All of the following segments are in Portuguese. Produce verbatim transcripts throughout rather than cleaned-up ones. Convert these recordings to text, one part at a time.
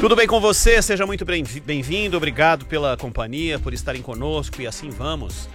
Tudo bem com você? Seja muito bem-vindo, obrigado pela companhia, por estarem conosco e assim vamos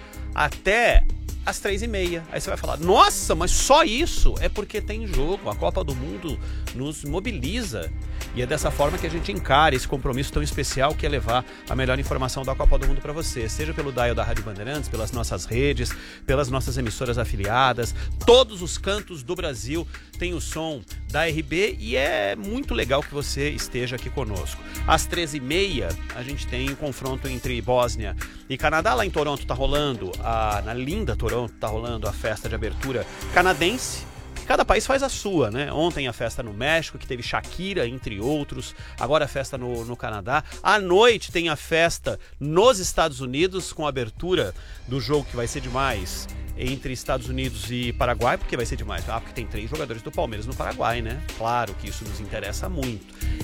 até às três e meia. Aí você vai falar, nossa, mas só isso? É porque tem jogo, a Copa do Mundo nos mobiliza. E é dessa forma que a gente encara esse compromisso tão especial que é levar a melhor informação da Copa do Mundo para você, seja pelo dial da Rádio Bandeirantes, pelas nossas redes, pelas nossas emissoras afiliadas, todos os cantos do Brasil tem o som da R B e é muito legal que você esteja aqui conosco. Às treze e meia a gente tem o confronto entre Bósnia e Canadá, lá em Toronto tá rolando, a, na linda Toronto tá rolando a festa de abertura canadense. Cada país faz a sua, né? Ontem a festa no México, que teve Shakira, entre outros. Agora a festa no, no Canadá. À noite tem a festa nos Estados Unidos, com a abertura do jogo que vai ser demais entre Estados Unidos e Paraguai, porque vai ser demais. Ah, porque tem três jogadores do Palmeiras no Paraguai, né? Claro que isso nos interessa muito.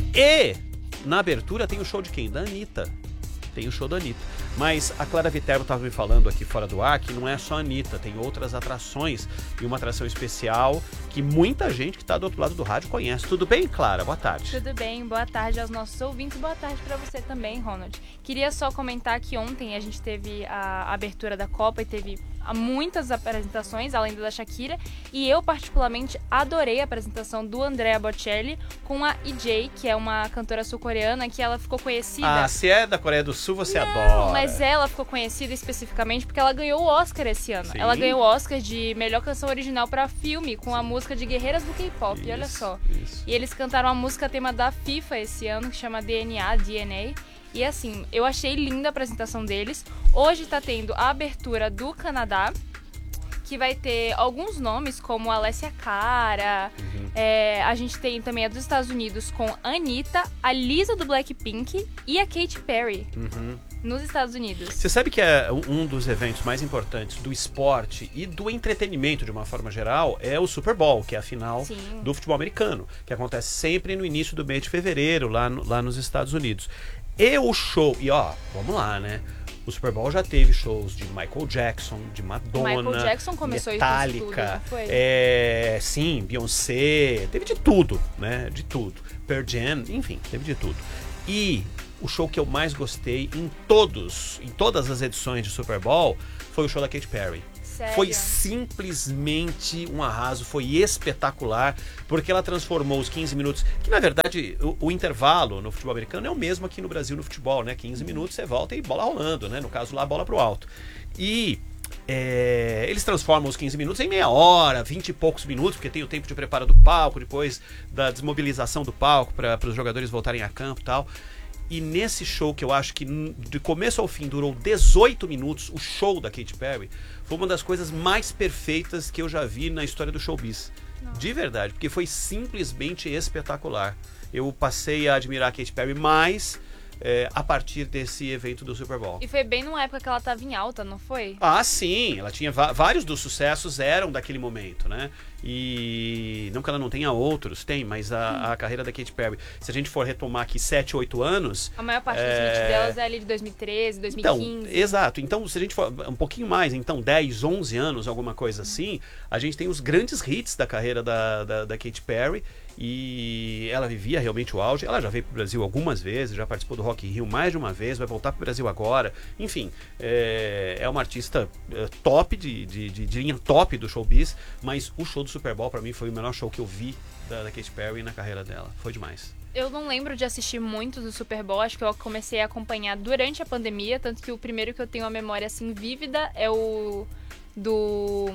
E na abertura tem o show de quem? Da Anitta. Tem o show da Anitta. Mas a Clara Viterbo estava me falando aqui fora do ar que não é só a Anitta, tem outras atrações e uma atração especial que muita gente que está do outro lado do rádio conhece. Tudo bem, Clara? Boa tarde. Tudo bem, boa tarde aos nossos ouvintes, boa tarde para você também, Ronald. Queria só comentar que ontem a gente teve a abertura da Copa e teve muitas apresentações, além da Shakira, e eu particularmente adorei a apresentação do Andrea Bocelli com a E J, que é uma cantora sul-coreana que ela ficou conhecida... Ah, se é da Coreia do Sul, você Não, adora. Mas ela ficou conhecida especificamente porque ela ganhou o Oscar esse ano. Sim. Ela ganhou o Oscar de melhor canção original para filme, com a música de Guerreiras do K-pop, e olha só. Isso. E eles cantaram a música tema da FIFA esse ano, que chama D N A, D N A. E assim, eu achei linda a apresentação deles. Hoje tá tendo a abertura do Canadá, que vai ter alguns nomes, como Alessia Cara. Uhum. É, a gente tem também a dos Estados Unidos com a Anitta, a Lisa do Blackpink e a Katy Perry. Uhum. Nos Estados Unidos. Você sabe que é um dos eventos mais importantes do esporte e do entretenimento de uma forma geral é o Super Bowl, que é a final Sim. do futebol americano, que acontece sempre no início do mês de fevereiro, lá, no, lá nos Estados Unidos. E o show, e ó, vamos lá, né? O Super Bowl já teve shows de Michael Jackson, de Madonna, Michael Jackson começou Metallica, isso tudo, não foi? É, sim, Beyoncé, teve de tudo, né? De tudo. Pearl Jam, enfim, teve de tudo. E o show que eu mais gostei em todos, em todas as edições de Super Bowl foi o show da Katy Perry. Sério? Foi simplesmente um arraso, foi espetacular, porque ela transformou os quinze minutos, que na verdade o, o intervalo no futebol americano é o mesmo aqui no Brasil no futebol, né? quinze minutos você volta e bola rolando, né? No caso lá, bola pro alto. E é, eles transformam os quinze minutos em meia hora, vinte e poucos minutos, porque tem o tempo de preparo do palco, depois da desmobilização do palco para os jogadores voltarem a campo e tal. E nesse show, que eu acho que de começo ao fim durou dezoito minutos, o show da Katy Perry foi uma das coisas mais perfeitas que eu já vi na história do showbiz. Nossa. De verdade, porque foi simplesmente espetacular. Eu passei a admirar a Katy Perry mais é, a partir desse evento do Super Bowl. E foi bem numa época que ela estava em alta, não foi? Ah, sim. Ela tinha vários dos sucessos eram daquele momento, né? E não que ela não tenha outros, tem, mas a, hum. a carreira da Katy Perry, se a gente for retomar aqui sete, oito anos... A maior parte é... dos hits delas é ali de dois mil e treze, dois mil e quinze. Então, exato. Então, se a gente for um pouquinho mais, então dez, onze anos, alguma coisa assim, a gente tem os grandes hits da carreira da, da, da Katy Perry. E ela vivia realmente o auge. Ela já veio para o Brasil algumas vezes, já participou do Rock in Rio mais de uma vez, vai voltar para o Brasil agora. Enfim, é, é uma artista top, de, de, de, de linha top do showbiz, mas o show do Super Bowl para mim foi o melhor show que eu vi da, da Katy Perry na carreira dela. Foi demais. Eu não lembro de assistir muito do Super Bowl, acho que eu comecei a acompanhar durante a pandemia, tanto que o primeiro que eu tenho uma memória assim vívida é o do...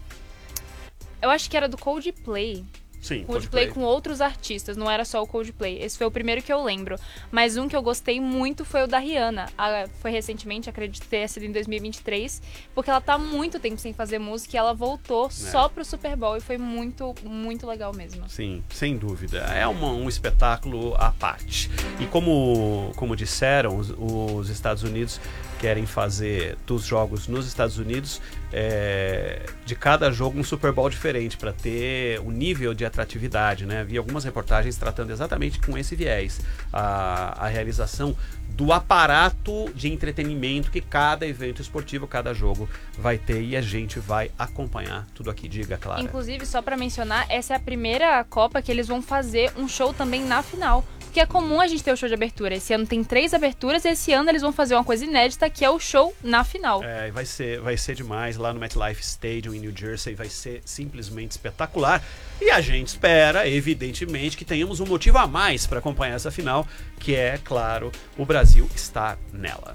Eu acho que era do Coldplay. Sim, Coldplay com outros artistas, não era só o Coldplay. Esse foi o primeiro que eu lembro. Mas um que eu gostei muito foi o da Rihanna. A, foi recentemente, acredito ter sido em dois mil e vinte e três, porque ela tá há muito tempo sem fazer música e ela voltou é. só pro Super Bowl e foi muito, muito legal mesmo. Sim, sem dúvida. É uma, um espetáculo à parte. E como, como disseram, os, os Estados Unidos querem fazer dos jogos nos Estados Unidos é, de cada jogo um Super Bowl diferente para ter um nível de atratividade, né? Vi algumas reportagens tratando exatamente com esse viés, a, a realização do aparato de entretenimento que cada evento esportivo, cada jogo vai ter, e a gente vai acompanhar tudo aqui. Diga, Clara. Inclusive, só para mencionar, essa é a primeira Copa que eles vão fazer um show também na final, Porque é comum a gente ter o show de abertura. Esse ano tem três aberturas e esse ano eles vão fazer uma coisa inédita, que é o show na final. É, vai ser, vai ser demais lá no MetLife Stadium em New Jersey. Vai ser simplesmente espetacular. E a gente espera, evidentemente, que tenhamos um motivo a mais para acompanhar essa final, que é, claro, o Brasil estar nela.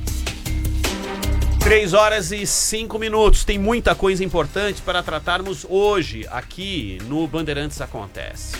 três horas e cinco minutos. Tem muita coisa importante para tratarmos hoje aqui no Bandeirantes Acontece.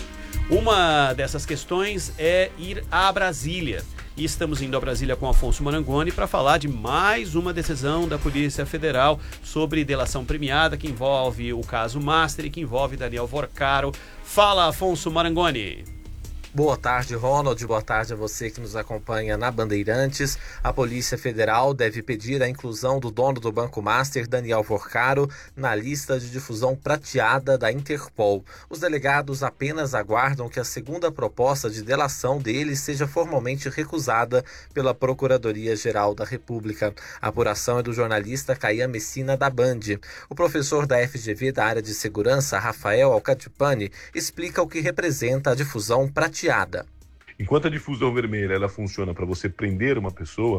Uma dessas questões é ir a Brasília. E estamos indo a Brasília com Afonso Marangoni para falar de mais uma decisão da Polícia Federal sobre delação premiada que envolve o caso Master e que envolve Daniel Vorcaro. Fala, Afonso Marangoni. Boa tarde, Ronald. Boa tarde a você que nos acompanha na Bandeirantes. A Polícia Federal deve pedir a inclusão do dono do Banco Master, Daniel Vorcaro, na lista de difusão prateada da Interpol. Os delegados apenas aguardam que a segunda proposta de delação dele seja formalmente recusada pela Procuradoria-Geral da República. A apuração é do jornalista Caian Messina, da Band. O professor da F G V da área de segurança, Rafael Alcatipani, explica o que representa a difusão prateada. Enquanto a difusão vermelha ela funciona para você prender uma pessoa,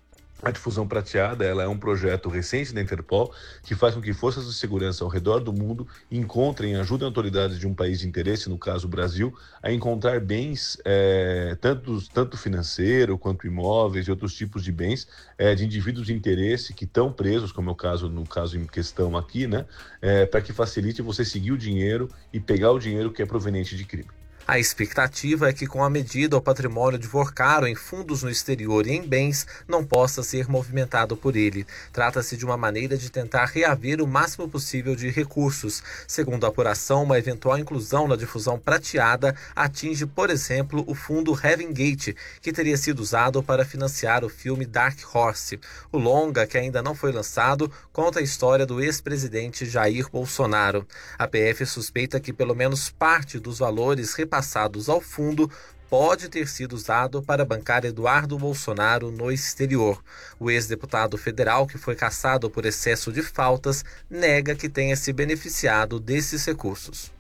a difusão prateada ela é um projeto recente da Interpol que faz com que forças de segurança ao redor do mundo encontrem e ajudem autoridades de um país de interesse, no caso o Brasil, a encontrar bens, é, tanto, tanto financeiro quanto imóveis e outros tipos de bens é, de indivíduos de interesse que estão presos, como é o caso no caso em questão aqui, né, é, para que facilite você seguir o dinheiro e pegar o dinheiro que é proveniente de crime. A expectativa é que, com a medida, o patrimônio de Vorcaro em fundos no exterior e em bens não possa ser movimentado por ele. Trata-se de uma maneira de tentar reaver o máximo possível de recursos. Segundo a apuração, uma eventual inclusão na difusão prateada atinge, por exemplo, o fundo Heaven Gate, que teria sido usado para financiar o filme Dark Horse. O longa, que ainda não foi lançado, conta a história do ex-presidente Jair Bolsonaro. A P F suspeita que pelo menos parte dos valores repassados passados ao fundo pode ter sido usado para bancar Eduardo Bolsonaro no exterior. O ex-deputado federal, que foi cassado por excesso de faltas, nega que tenha se beneficiado desses recursos.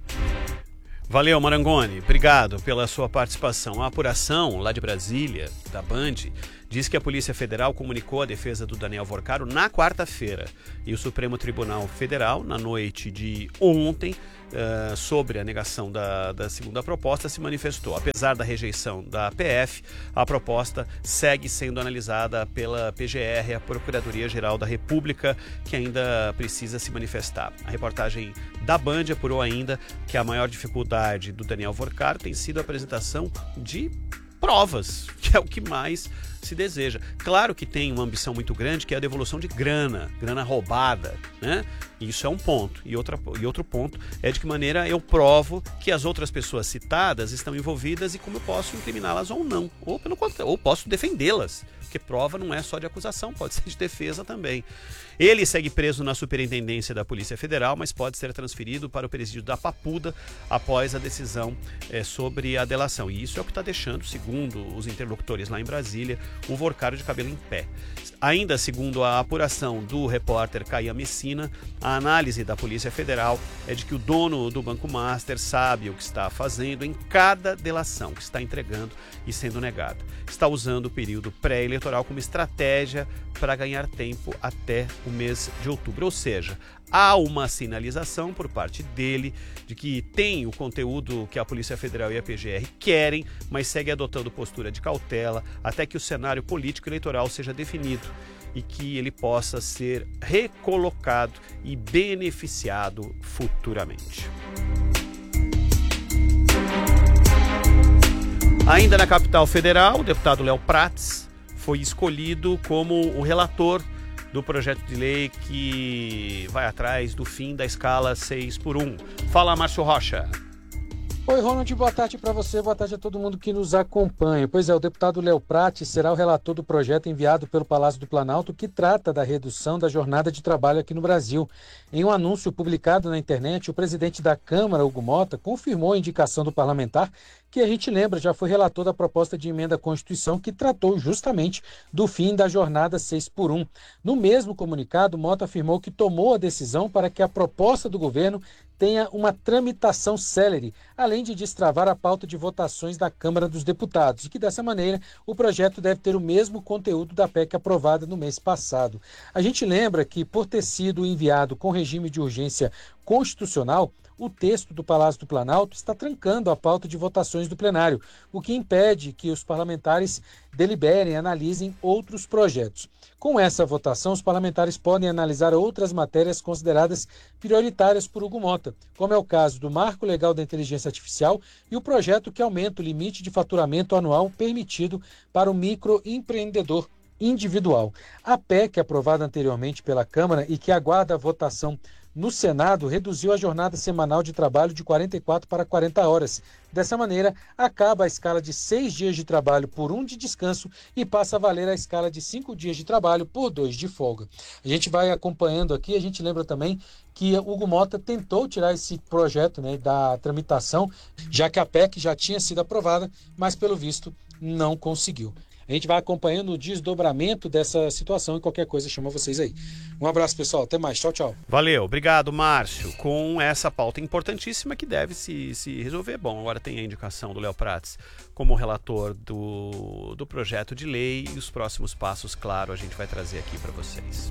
Valeu, Marangoni. Obrigado pela sua participação. A apuração lá de Brasília, da Band, diz que a Polícia Federal comunicou a defesa do Daniel Vorcaro na quarta-feira. E o Supremo Tribunal Federal, na noite de ontem, uh, sobre a negação da, da segunda proposta, se manifestou. Apesar da rejeição da P F, a proposta segue sendo analisada pela P G R, a Procuradoria-Geral da República, que ainda precisa se manifestar. A reportagem da Band apurou ainda que a maior dificuldade do Daniel Vorcaro tem sido a apresentação de provas, que é o que mais se deseja. Claro que tem uma ambição muito grande, que é a devolução de grana, grana roubada, né? Isso é um ponto. E, outra, e outro ponto é de que maneira eu provo que as outras pessoas citadas estão envolvidas e como eu posso incriminá-las ou não. Ou pelo contrário, ou posso defendê-las. Porque prova não é só de acusação, pode ser de defesa também. Ele segue preso na Superintendência da Polícia Federal, mas pode ser transferido para o presídio da Papuda após a decisão é, sobre a delação. E isso é o que está deixando, segundo os interlocutores lá em Brasília, o Vorcaro de cabelo em pé. Ainda segundo a apuração do repórter Caian Messina, a análise da Polícia Federal é de que o dono do Banco Master sabe o que está fazendo em cada delação que está entregando e sendo negada. Está usando o período pré-eleitoral como estratégia para ganhar tempo até o mês de outubro. Ou seja, há uma sinalização por parte dele de que tem o conteúdo que a Polícia Federal e a P G R querem, mas segue adotando postura de cautela até que o cenário político eleitoral seja definido e que ele possa ser recolocado e beneficiado futuramente. Ainda na capital federal, o deputado Léo Prats foi escolhido como o relator do projeto de lei que vai atrás do fim da escala seis por um. Fala, Márcio Rocha. Oi, Ronald, boa tarde para você, boa tarde a todo mundo que nos acompanha. Pois é, o deputado Léo Prats será o relator do projeto enviado pelo Palácio do Planalto que trata da redução da jornada de trabalho aqui no Brasil. Em um anúncio publicado na internet, o presidente da Câmara, Hugo Mota, confirmou a indicação do parlamentar, que a gente lembra já foi relator da proposta de emenda à Constituição que tratou justamente do fim da jornada seis por um. No mesmo comunicado, Mota afirmou que tomou a decisão para que a proposta do governo tenha uma tramitação célere, além de destravar a pauta de votações da Câmara dos Deputados, e que dessa maneira o projeto deve ter o mesmo conteúdo da P E C aprovada no mês passado. A gente lembra que, por ter sido enviado com regime de urgência constitucional, o texto do Palácio do Planalto está trancando a pauta de votações do plenário, o que impede que os parlamentares deliberem e analisem outros projetos. Com essa votação, os parlamentares podem analisar outras matérias consideradas prioritárias por Hugo Mota, como é o caso do Marco Legal da Inteligência Artificial e o projeto que aumenta o limite de faturamento anual permitido para o microempreendedor individual. A P E C, aprovada anteriormente pela Câmara e que aguarda a votação no Senado, reduziu a jornada semanal de trabalho de quarenta e quatro para quarenta horas. Dessa maneira, acaba a escala de seis dias de trabalho por um de descanso e passa a valer a escala de cinco dias de trabalho por dois de folga. A gente vai acompanhando aqui, a gente lembra também que Hugo Mota tentou tirar esse projeto, né, da tramitação, já que a P E C já tinha sido aprovada, mas pelo visto não conseguiu. A gente vai acompanhando o desdobramento dessa situação e qualquer coisa chama vocês aí. Um abraço, pessoal. Até mais. Tchau, tchau. Valeu. Obrigado, Márcio. Com essa pauta importantíssima que deve se, se resolver. Bom, agora tem a indicação do Léo Prates como relator do, do projeto de lei e os próximos passos, claro, a gente vai trazer aqui para vocês.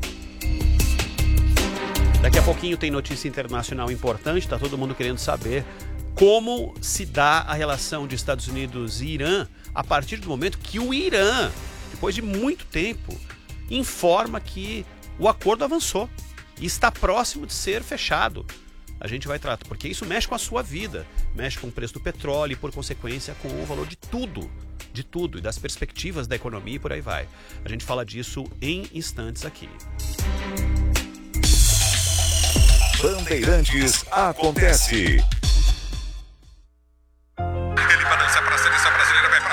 Daqui a pouquinho tem notícia internacional importante, tá todo mundo querendo saber como se dá a relação de Estados Unidos e Irã a partir do momento que o Irã, depois de muito tempo, informa que o acordo avançou e está próximo de ser fechado. A gente vai tratar, porque isso mexe com a sua vida, mexe com o preço do petróleo e, por consequência, com o valor de tudo, de tudo, e das perspectivas da economia e por aí vai. A gente fala disso em instantes aqui. Bandeirantes acontece.